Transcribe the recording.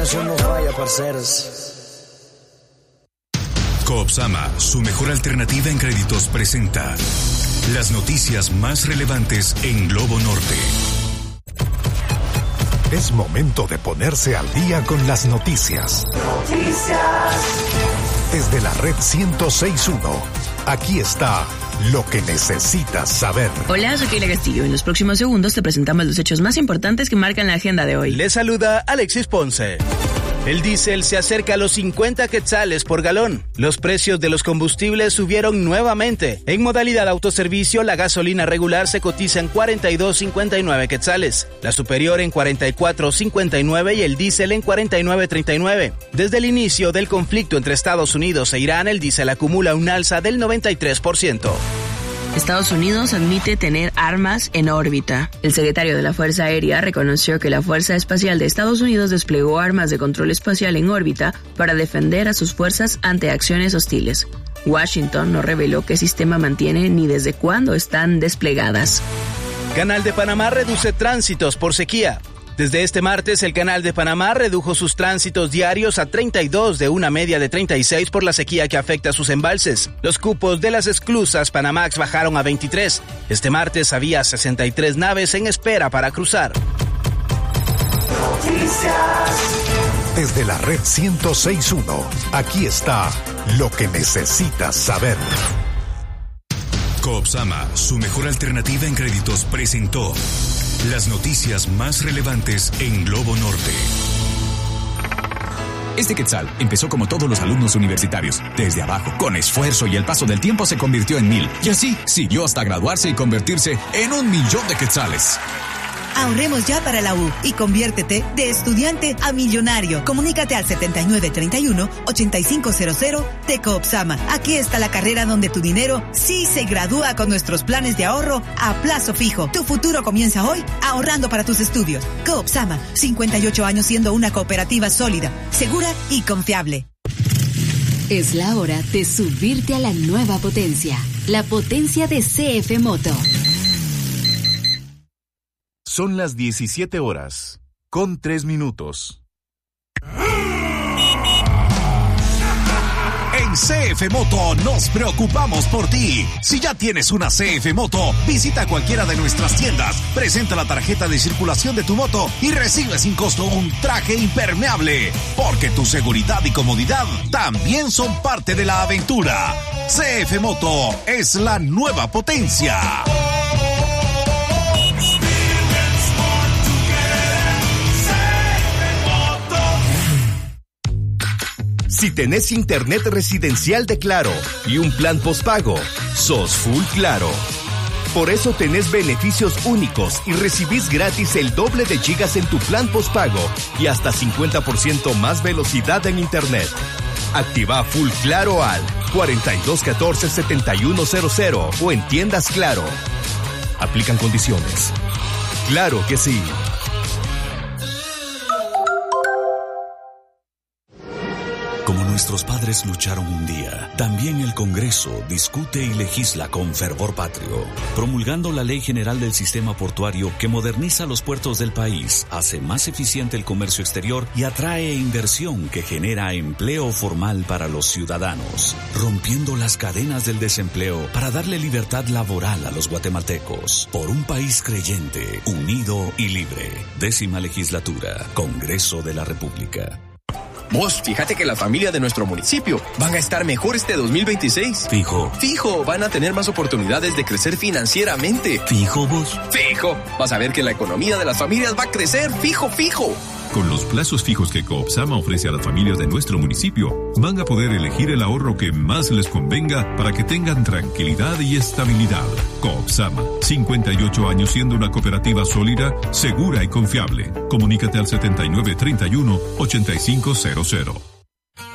No falla, parceros. Coopsama, su mejor alternativa en créditos, presenta las noticias más relevantes en Globo Norte. Es momento de ponerse al día con las noticias. Desde la red 106.1, aquí está lo que necesitas saber. Hola, soy Keila Castillo. En los próximos segundos te presentamos los hechos más importantes que marcan la agenda de hoy. Le saluda Alexis Ponce. El diésel se acerca a los 50 quetzales por galón. Los precios de los combustibles subieron nuevamente. En modalidad autoservicio, la gasolina regular se cotiza en 42.59 quetzales, la superior en 44.59 y el diésel en 49.39. Desde el inicio del conflicto entre Estados Unidos e Irán, el diésel acumula un alza del 93%. Estados Unidos admite tener armas en órbita. El secretario de la Fuerza Aérea reconoció que la Fuerza Espacial de Estados Unidos desplegó armas de control espacial en órbita para defender a sus fuerzas ante acciones hostiles. Washington no reveló qué sistema mantiene ni desde cuándo están desplegadas. Canal de Panamá reduce tránsitos por sequía. Desde este martes, el Canal de Panamá redujo sus tránsitos diarios a 32 de una media de 36 por la sequía que afecta a sus embalses. Los cupos de las esclusas Panamax bajaron a 23. Este martes había 63 naves en espera para cruzar. Desde la red 106.1, aquí está lo que necesitas saber. Coopsama, su mejor alternativa en créditos, presentó las noticias más relevantes en Globo Norte. Este quetzal empezó como todos los alumnos universitarios, desde abajo, con esfuerzo, y el paso del tiempo se convirtió en 1,000. Y así siguió hasta graduarse y convertirse en 1,000,000 de quetzales. Ahorremos ya para la U y conviértete de estudiante a millonario. Comunícate al 7931-8500 de Coopsama. Aquí está la carrera donde tu dinero sí se gradúa con nuestros planes de ahorro a plazo fijo. Tu futuro comienza hoy ahorrando para tus estudios. Coopsama, 58 años siendo una cooperativa sólida, segura y confiable. Es la hora de subirte a la nueva potencia, la potencia de CF Moto. Son las 17 horas, con 3 minutos. En CF Moto nos preocupamos por ti. Si ya tienes una CF Moto, visita cualquiera de nuestras tiendas, presenta la tarjeta de circulación de tu moto y recibe sin costo un traje impermeable, porque tu seguridad y comodidad también son parte de la aventura. CF Moto es la nueva potencia. Si tenés internet residencial de Claro y un plan postpago, sos full Claro. Por eso tenés beneficios únicos y recibís gratis el doble de gigas en tu plan postpago y hasta 50% más velocidad en internet. Activa full Claro al 4214-7100 o en tiendas Claro. Aplican condiciones. Claro que sí. Como nuestros padres lucharon un día, también el Congreso discute y legisla con fervor patrio, promulgando la Ley General del Sistema Portuario que moderniza los puertos del país, hace más eficiente el comercio exterior y atrae inversión que genera empleo formal para los ciudadanos, rompiendo las cadenas del desempleo para darle libertad laboral a los guatemaltecos. Por un país creyente, unido y libre. 10ª Legislatura, Congreso de la República. Vos, fíjate que la familia de nuestro municipio van a estar mejor este 2026. Fijo. Fijo, van a tener más oportunidades de crecer financieramente. Fijo vos. Fijo, vas a ver que la economía de las familias va a crecer. Fijo, fijo. Con los plazos fijos que Coopsama ofrece a las familias de nuestro municipio, van a poder elegir el ahorro que más les convenga para que tengan tranquilidad y estabilidad. Coopsama, 58 años siendo una cooperativa sólida, segura y confiable. Comunícate al 7931-8500.